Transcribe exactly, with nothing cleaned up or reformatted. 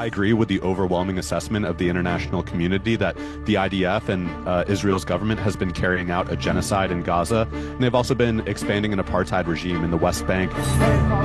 I agree with the overwhelming assessment of the international community that the I D F and uh, Israel's government has been carrying out a genocide in Gaza, and they've also been expanding an apartheid regime in the West Bank.